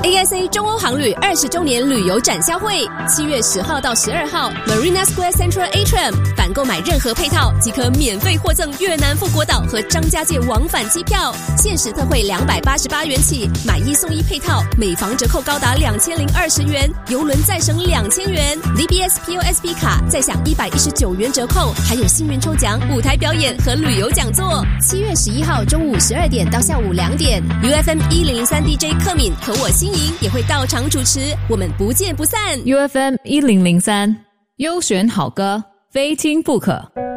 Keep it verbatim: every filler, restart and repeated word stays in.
A S A 中欧航旅二十周年旅游展销会，七月十号到十二号 Marina Square Central Atrium， 凡购买任何配套即可免费获赠越南富国岛和张家界往返机票，限时特惠两百八十八元起，买一送一配套，每房折扣高达两千零二十元，邮轮再省两千元 ，D B S P O S B 卡再享一百一十九元折扣，还有幸运抽奖、舞台表演和旅游讲座。七月十一号中午十二点到下午两点 ，U F M 一零零三 D J 克敏和我心莹也会到场主持，我们不见不散。 U F M 一零零三优选好歌，非听不可。